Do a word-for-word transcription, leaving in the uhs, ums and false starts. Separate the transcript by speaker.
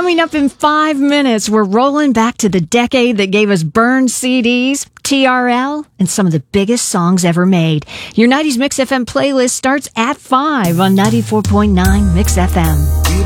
Speaker 1: Coming up in five minutes, we're rolling back to the decade that gave us burned C Ds, T R L, and some of the biggest songs ever made. Your nineties Mix F M playlist starts at five on ninety-four point nine Mix F M.